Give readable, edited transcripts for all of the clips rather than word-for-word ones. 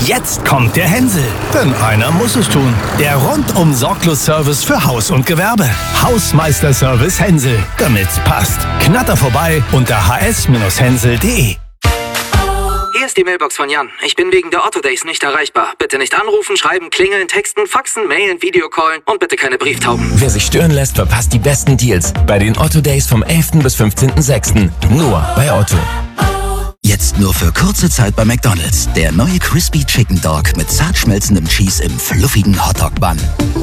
Jetzt kommt der Hänsel, denn einer muss es tun. Der rundum sorglos Service für Haus und Gewerbe. Hausmeister-Service Hänsel, damit's passt. Knatter vorbei unter hs-hänsel.de. Hier ist die Mailbox von Jan. Ich bin wegen der Otto Days nicht erreichbar. Bitte nicht anrufen, schreiben, klingeln, texten, faxen, mailen, Videocallen und bitte keine Brieftauben. Wer sich stören lässt, verpasst die besten Deals bei den Otto Days vom 11. bis 15.06. Nur bei Otto. Jetzt nur für kurze Zeit bei McDonald's. Der neue Crispy Chicken Dog mit zart schmelzendem Cheese im fluffigen Hotdog-Bun.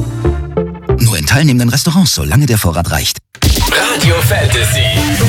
Nur in teilnehmenden Restaurants, solange der Vorrat reicht. Radio Fantasy.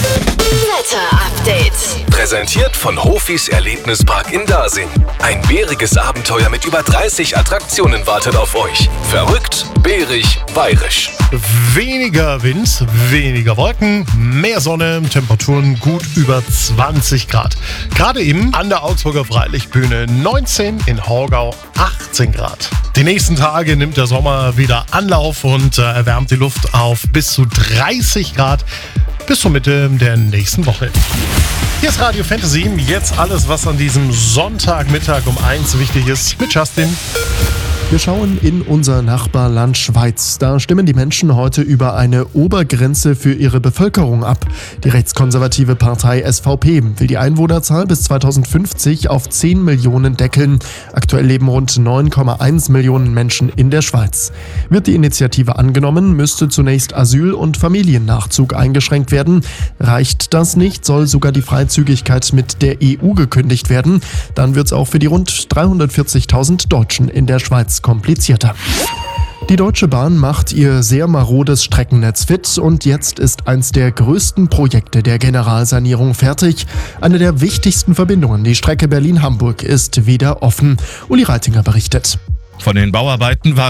Wetter-Update. Präsentiert von Hofis Erlebnispark in Dasing. Ein bäriges Abenteuer mit über 30 Attraktionen wartet auf euch. Verrückt, bärig, bayerisch. Weniger Wind, weniger Wolken, mehr Sonne, Temperaturen gut über 20 Grad. Gerade eben an der Augsburger Freilichtbühne 19, in Horgau 18 Grad. Die nächsten Tage nimmt der Sommer wieder Anlauf und erwärmt die Luft auf bis zu 30 Grad bis zur Mitte der nächsten Woche. Hier ist Radio Fantasy, jetzt alles, was an diesem Sonntagmittag um 1 wichtig ist, mit Justin. Wir schauen in unser Nachbarland Schweiz. Da stimmen die Menschen heute über eine Obergrenze für ihre Bevölkerung ab. Die rechtskonservative Partei SVP will die Einwohnerzahl bis 2050 auf 10 Millionen deckeln. Aktuell leben rund 9,1 Millionen Menschen in der Schweiz. Wird die Initiative angenommen, müsste zunächst Asyl- und Familiennachzug eingeschränkt werden. Reicht das nicht, soll sogar die Freizügigkeit mit der EU gekündigt werden. Dann wird es auch für die rund 340.000 Deutschen in der Schweiz komplizierter. Die Deutsche Bahn macht ihr sehr marodes Streckennetz fit und jetzt ist eins der größten Projekte der Generalsanierung fertig. Eine der wichtigsten Verbindungen, die Strecke Berlin-Hamburg, ist wieder offen. Uli Reitinger berichtet. Von den Bauarbeiten war